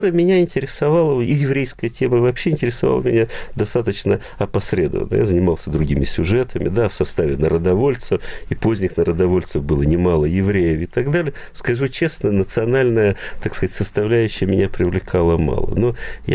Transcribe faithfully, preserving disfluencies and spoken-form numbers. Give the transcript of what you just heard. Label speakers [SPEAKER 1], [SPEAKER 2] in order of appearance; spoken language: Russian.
[SPEAKER 1] Меня интересовала, и еврейская тема вообще интересовала меня достаточно опосредованно. Я занимался другими сюжетами, да, в составе народовольцев, и поздних народовольцев было немало евреев и так далее. Скажу честно, национальная, так сказать, составляющая меня привлекала мало. Но я